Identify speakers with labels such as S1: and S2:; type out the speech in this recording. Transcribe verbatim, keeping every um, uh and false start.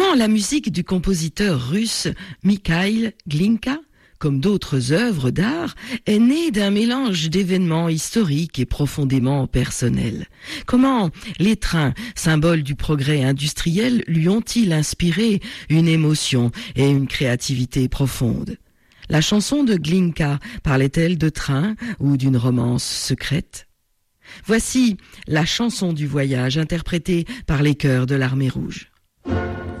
S1: Comment la musique du compositeur russe Mikhaïl Glinka, comme d'autres œuvres d'art, est née d'un mélange d'événements historiques et profondément personnels. Comment les trains, symboles du progrès industriel, lui ont-ils inspiré une émotion et une créativité profonde? La chanson de Glinka parlait-elle de train ou d'une romance secrète? Voici la chanson du voyage interprétée par les chœurs de l'Armée rouge.